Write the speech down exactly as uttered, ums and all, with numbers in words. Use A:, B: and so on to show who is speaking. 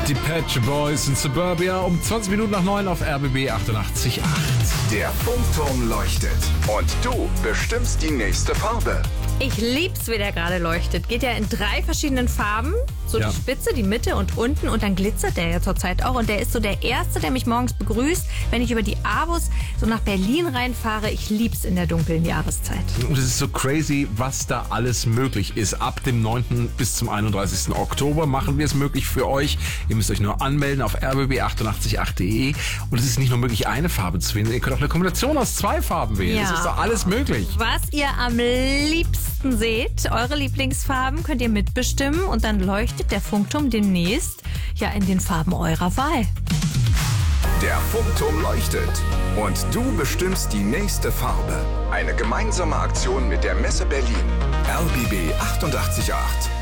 A: Die Patch Boys in Suburbia um zwanzig Minuten nach neun auf R B B achtundachtzig Komma acht.
B: Der Funkturm leuchtet und du bestimmst die nächste Farbe.
C: Ich lieb's, wie der gerade leuchtet. Geht ja in drei verschiedenen Farben. So
A: Ja.
C: die Spitze, die Mitte und unten. Und dann glitzert der ja zurzeit auch. Und der ist so der Erste, der mich morgens begrüßt, wenn ich über die Avus so nach Berlin reinfahre. Ich lieb's in der dunklen Jahreszeit.
A: Und es ist so crazy, was da alles möglich ist. Ab dem neunten bis zum einunddreißigsten Oktober machen wir es möglich für euch. Ihr müsst euch nur anmelden auf r b b achtundachtzig Komma acht punkt de. Und es ist nicht nur möglich, eine Farbe zu wählen. Ihr könnt auch eine Kombination aus zwei Farben wählen.
C: Ja.
A: Es ist doch alles möglich.
C: Was ihr am liebsten seht, eure Lieblingsfarben, könnt ihr mitbestimmen. Und dann leuchtet der Funkturm demnächst ja in den Farben eurer Wahl.
B: Der Funkturm leuchtet und du bestimmst die nächste Farbe. Eine gemeinsame Aktion mit der Messe Berlin. R B B achtundachtzig Komma acht.